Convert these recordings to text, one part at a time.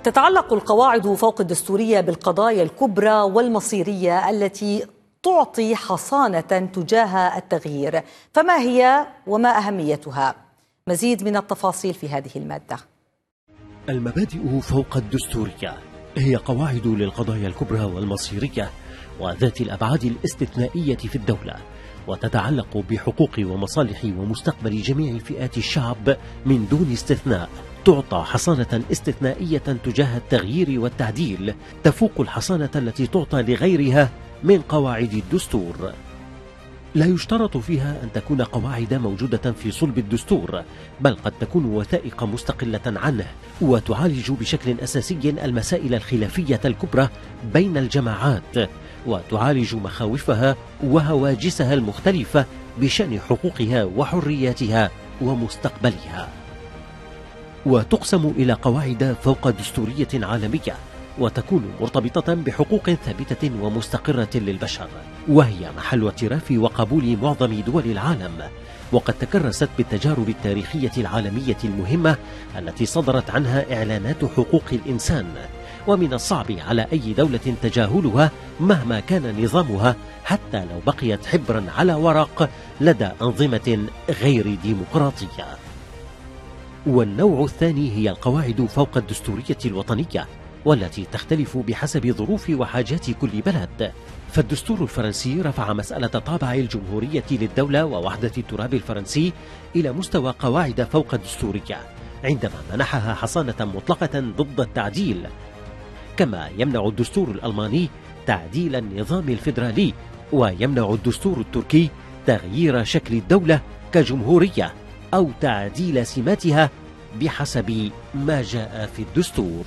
تتعلق القواعد فوق الدستورية بالقضايا الكبرى والمصيرية التي تعطي حصانة تجاه التغيير، فما هي وما أهميتها؟ مزيد من التفاصيل في هذه المادة. المبادئ فوق الدستورية هي قواعد للقضايا الكبرى والمصيرية وذات الأبعاد الاستثنائية في الدولة، وتتعلق بحقوق ومصالح ومستقبل جميع فئات الشعب من دون استثناء. تعطى حصانة استثنائية تجاه التغيير والتعديل تفوق الحصانة التي تعطى لغيرها من قواعد الدستور. لا يشترط فيها أن تكون قواعد موجودة في صلب الدستور، بل قد تكون وثائق مستقلة عنه، وتعالج بشكل أساسي المسائل الخلافية الكبرى بين الجماعات، وتعالج مخاوفها وهواجسها المختلفة بشأن حقوقها وحرياتها ومستقبلها. وتقسم إلى قواعد فوق دستورية عالمية، وتكون مرتبطة بحقوق ثابتة ومستقرة للبشر، وهي محل اعتراف وقبول معظم دول العالم، وقد تكرست بالتجارب التاريخية العالمية المهمة التي صدرت عنها إعلانات حقوق الإنسان، ومن الصعب على أي دولة تجاهلها مهما كان نظامها، حتى لو بقيت حبرا على ورق لدى أنظمة غير ديمقراطية. والنوع الثاني هي القواعد فوق الدستورية الوطنية، والتي تختلف بحسب ظروف وحاجات كل بلد. فالدستور الفرنسي رفع مسألة طابع الجمهورية للدولة ووحدة التراب الفرنسي إلى مستوى قواعد فوق الدستورية، عندما منحها حصانة مطلقة ضد التعديل، كما يمنع الدستور الألماني تعديل النظام الفيدرالي، ويمنع الدستور التركي تغيير شكل الدولة كجمهورية أو تعديل سماتها بحسب ما جاء في الدستور.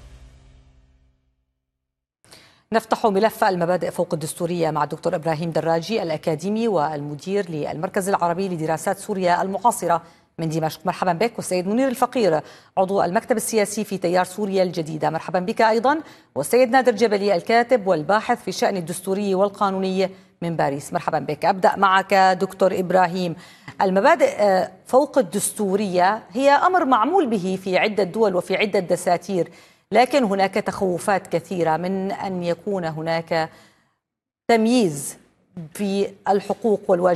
نفتح ملف المبادئ فوق الدستورية مع الدكتور إبراهيم دراجي، الأكاديمي والمدير للمركز العربي لدراسات سوريا المعاصرة من دمشق. مرحبا بك. والسيد منير الفقير، عضو المكتب السياسي في تيار سوريا الجديدة، مرحبا بك أيضا. والسيد نادر جبلي، الكاتب والباحث في الشأن الدستوري والقانوني من باريس، مرحبا بك. أبدأ معك دكتور إبراهيم. المبادئ فوق الدستورية هي أمر معمول به في عدة دول وفي عدة دساتير، لكن هناك تخوفات كثيرة من أن يكون هناك تمييز في الحقوق والواجبات